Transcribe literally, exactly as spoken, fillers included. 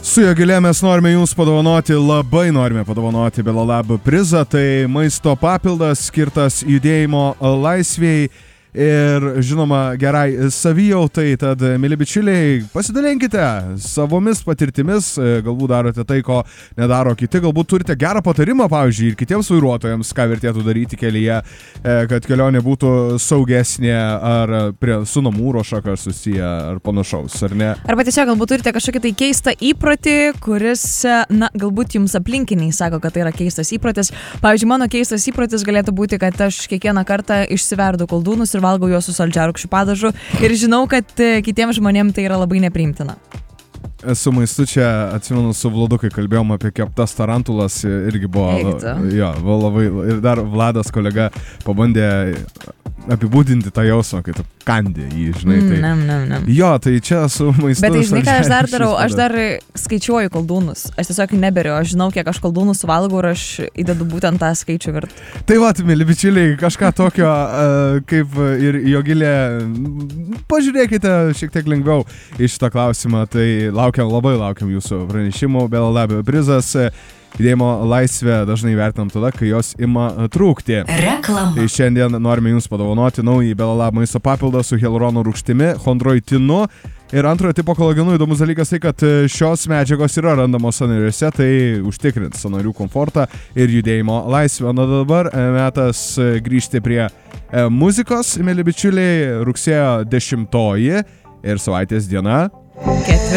Su Jogile mes norime jums padovanoti, labai norime padovanoti Belalab prizą, tai maisto papildas skirtas judėjimo laisvėjai ir, žinoma, gerai savijautai. Tad, mėly bičiuliai, pasidalinkite savomis patirtimis, galbūt darote tai, ko nedaro kiti, galbūt turite gerą patarimą, pavyzdžiui, ir kitiems vairuotojams, ką vertėtų daryti kelyje, kad kelionė būtų saugesnė, ar prie su namų ruoša kažkas susiję, ar panašaus, ar ne? Arba tiesiog galbūt turite kažkokį tai keistą įprotį, kuris, na, galbūt jums aplinkiniai sako, kad tai yra keistas įprotis. Pavyzdžiui, mano keistas įprotis galėtų būti, kad aš kiekvieną kartą išsiverdu koldūnus ir valgau juos su saldžiarūgščiu padažu ir žinau, kad kitiems žmonėms tai yra labai nepriimtina. Su maistu čia, atsimenu, su Vladu, kai kalbėjom apie keptas tarantulas, irgi buvo, jo, buvo labai, ir dar Vladas kolega pabandė apibūdinti tą jausmą, kai tu kandi jį, žinai. Tai, nam, nam, nam. Jo, tai čia su maistu. Bet tai žinai, ką aš dar darau, aš dar skaičiuoju koldūnus. Aš tiesiog neberiu, aš žinau, kiek aš koldūnų suvalgau ir aš įdedu būtent tą skaičių virt. Tai va, mėly bičiuliai, kažką tokio uh, kaip ir Jogilė, pažiūrėkite šiek tiek lengviau į šitą klausimą. Tai laukiam, labai laukiam jūsų pranešimų. Belalab prizas. Judėjimo laisvę dažnai vertinam tada, kai jos ima trūkti. Reklama. Tai šiandien norime jums padovanoti naują Belalab maisto papildą su hialurono rūgštimi, chondroitinu ir antrojo tipo kolagenu. Įdomus dalykas tai, kad šios medžiagos yra randamos sąnariuose, tai užtikrins sąnarių komfortą ir judėjimo laisvę. Na dabar metas grįžti prie muzikos, mėly bičiuliai, rugsėjo dešimtoji ir savaitės diena. Ketvirtadienis.